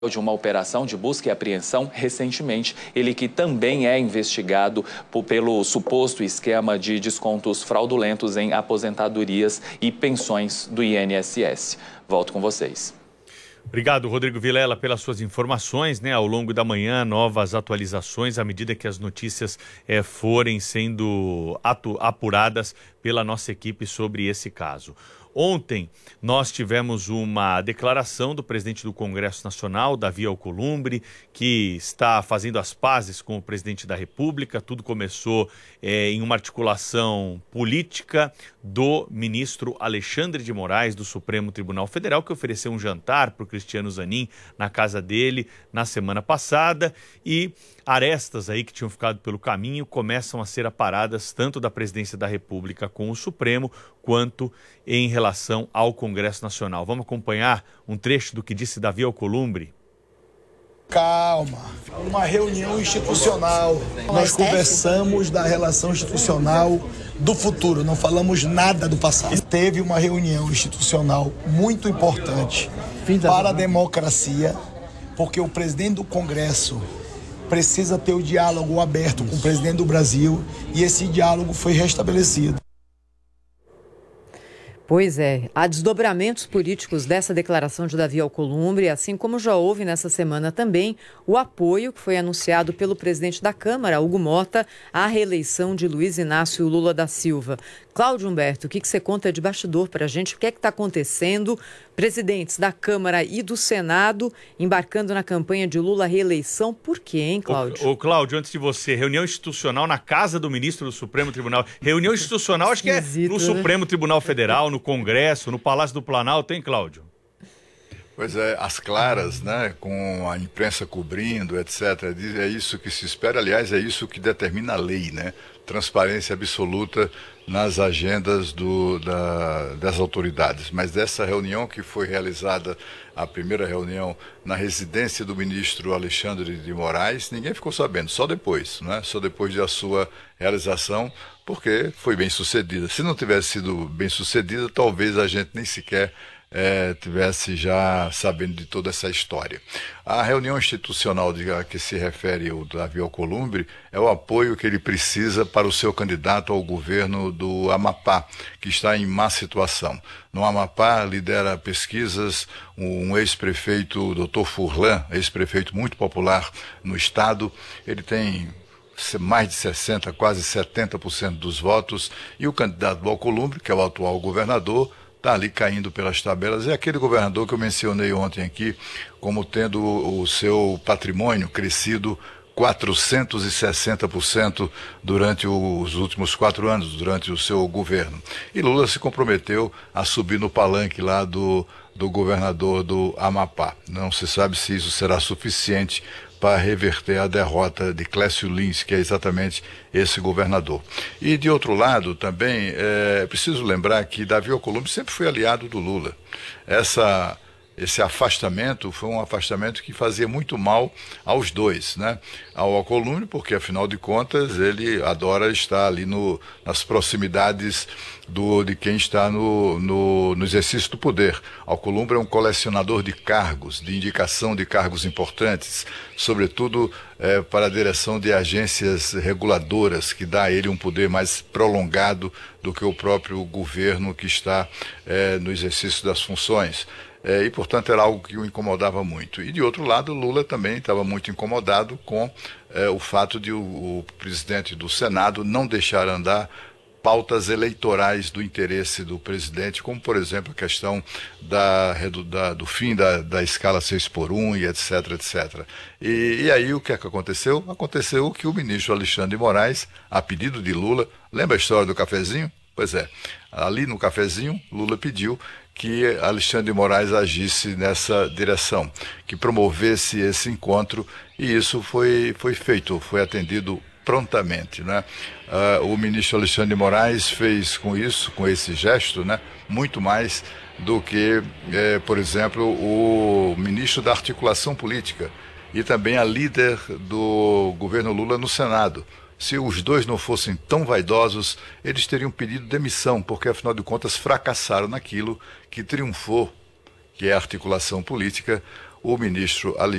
de uma operação de busca e apreensão recentemente, ele que também é investigado pelo suposto esquema de descontos fraudulentos em aposentadorias e pensões do INSS. Volto com vocês. Obrigado, Rodrigo Vilela, pelas suas informações, né? Ao longo da manhã, novas atualizações à medida que as notícias forem sendo apuradas pela nossa equipe sobre esse caso. Ontem, nós tivemos uma declaração do presidente do Congresso Nacional, Davi Alcolumbre, que está fazendo as pazes com o presidente da República. Tudo começou em uma articulação política do ministro Alexandre de Moraes, do Supremo Tribunal Federal, que ofereceu um jantar para o Cristiano Zanin na casa dele na semana passada, e arestas aí que tinham ficado pelo caminho começam a ser aparadas tanto da presidência da República com o Supremo quanto em relação ao Congresso Nacional. Vamos acompanhar um trecho do que disse Davi Alcolumbre? Calma, uma reunião institucional. Nós conversamos da relação institucional do futuro, não falamos nada do passado. Teve uma reunião institucional muito importante para a democracia, porque o presidente do Congresso precisa ter o diálogo aberto com o presidente do Brasil e esse diálogo foi restabelecido. Pois é, há desdobramentos políticos dessa declaração de Davi Alcolumbre, assim como já houve nessa semana também o apoio que foi anunciado pelo presidente da Câmara, Hugo Mota, à reeleição de Luiz Inácio Lula da Silva. Cláudio Humberto, o que você conta de bastidor para a gente? O que é que está acontecendo? Presidentes da Câmara e do Senado embarcando na campanha de Lula à reeleição. Por quê, hein, Cláudio? Ô, Cláudio, antes de você, reunião institucional na casa do ministro do Supremo Tribunal. Reunião institucional, acho que é no Supremo Tribunal Federal, no Congresso, no Palácio do Planalto, hein, Cláudio? Pois é, às claras, né, com a imprensa cobrindo, etc. É isso que se espera, aliás, é isso que determina a lei, né? Transparência absoluta nas agendas das autoridades. Mas dessa reunião que foi realizada, a primeira reunião na residência do ministro Alexandre de Moraes, ninguém ficou sabendo, só depois, né? Só depois da sua realização, porque foi bem sucedida. Se não tivesse sido bem sucedida, talvez a gente nem sequer tivesse já sabendo de toda essa história. A reunião institucional a que se refere o Davi Alcolumbre é o apoio que ele precisa para o seu candidato ao governo do Amapá, que está em má situação. No Amapá, lidera pesquisas um ex-prefeito, Dr. Furlan, ex-prefeito muito popular no estado. Ele tem mais de 60%, quase 70% dos votos, e o candidato Alcolumbre, que é o atual governador, está ali caindo pelas tabelas. É aquele governador que eu mencionei ontem aqui como tendo o seu patrimônio crescido 460% durante os últimos 4 anos, durante o seu governo. E Lula se comprometeu a subir no palanque lá do governador do Amapá. Não se sabe se isso será suficiente para reverter a derrota de Clécio Lins, que é exatamente esse governador. E, de outro lado, também é preciso lembrar que Davi Alcolumbre sempre foi aliado do Lula. Esse afastamento foi um afastamento que fazia muito mal aos dois, né? Ao Alcolumbre, porque, afinal de contas, ele adora estar ali nas proximidades de quem está no exercício do poder. Alcolumbre é um colecionador de cargos, de indicação de cargos importantes, sobretudo para a direção de agências reguladoras, que dá a ele um poder mais prolongado do que o próprio governo que está no exercício das funções. E, portanto, era algo que o incomodava muito. E, de outro lado, Lula também estava muito incomodado com o fato de o presidente do Senado não deixar andar pautas eleitorais do interesse do presidente, como, por exemplo, a questão do fim da escala 6x1 e etc, etc. E aí, o que é que aconteceu? Aconteceu que o ministro Alexandre de Moraes, a pedido de Lula, lembra a história do cafezinho? Pois é, ali no cafezinho, Lula pediu que Alexandre de Moraes agisse nessa direção, que promovesse esse encontro, e isso foi feito, foi atendido prontamente, né? O ministro Alexandre de Moraes fez com esse gesto, né, muito mais do que, por exemplo, o ministro da Articulação Política e também a líder do governo Lula no Senado. Se os dois não fossem tão vaidosos, eles teriam pedido demissão, porque, afinal de contas, fracassaram naquilo que triunfou, que é a articulação política, o ministro